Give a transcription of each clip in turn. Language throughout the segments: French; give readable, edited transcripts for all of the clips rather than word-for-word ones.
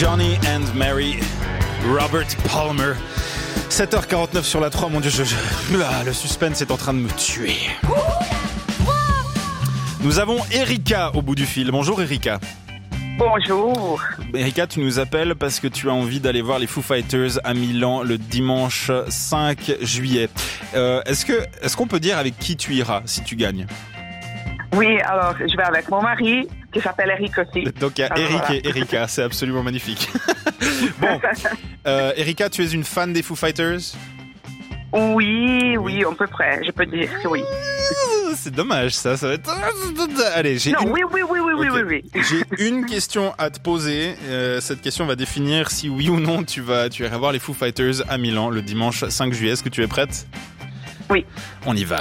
Johnny and Mary, Robert Palmer. 7h49 sur la 3, mon Dieu, le suspense est en train de me tuer. Nous avons Erika au bout du fil. Bonjour Erika. Bonjour. Erika, tu nous appelles parce que tu as envie d'aller voir les Foo Fighters à Milan le dimanche 5 juillet. Est-ce qu'on peut dire avec qui tu iras si tu gagnes ? Oui, alors je vais avec mon mari qui s'appelle Eric aussi. Donc il y a Eric et Erika, c'est absolument magnifique. Bon, Erika, tu es une fan des Foo Fighters ? Oui, à peu près, je peux dire que oui. C'est dommage, ça va être... Allez, Oui. J'ai une question à te poser. Cette question va définir si oui ou non tu iras voir les Foo Fighters à Milan le dimanche 5 juillet. Est-ce que tu es prête ? Oui. On y va.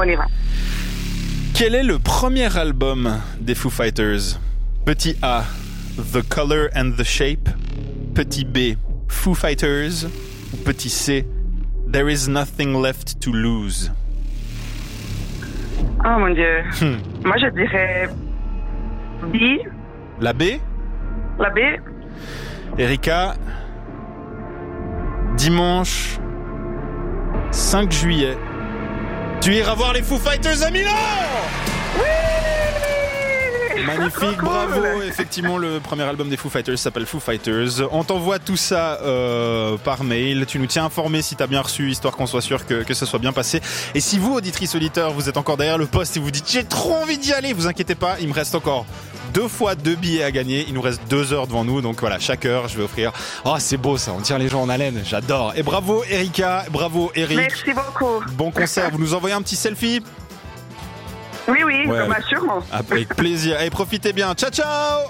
Quel est le premier album des Foo Fighters ? Petit A, The Color and the Shape. Petit B, Foo Fighters. Ou petit C, There is Nothing Left to Lose. Oh mon Dieu. Moi je dirais B. La B ? La B. Erika, dimanche 5 juillet, tu iras voir les Foo Fighters à Milan ! Oui ! Magnifique, Trop bravo. cool. Effectivement, le premier album des Foo Fighters s'appelle Foo Fighters. On t'envoie tout ça par mail. Tu nous tiens informé si t'as bien reçu, histoire qu'on soit sûr que ça soit bien passé. Et si vous, auditrice auditeur, vous êtes encore derrière le poste et vous dites j'ai trop envie d'y aller, vous inquiétez pas, il me reste encore 2 fois 2 billets à gagner. Il nous reste 2 heures devant nous, donc voilà, chaque heure je vais offrir. Oh, c'est beau ça, on tient les gens en haleine, j'adore. Et bravo Erika, bravo Eric. Merci beaucoup. Bon concert, vous nous envoyez un petit selfie ? Oui, Ouais, sûrement. avec plaisir. Allez, profitez bien. Ciao, ciao!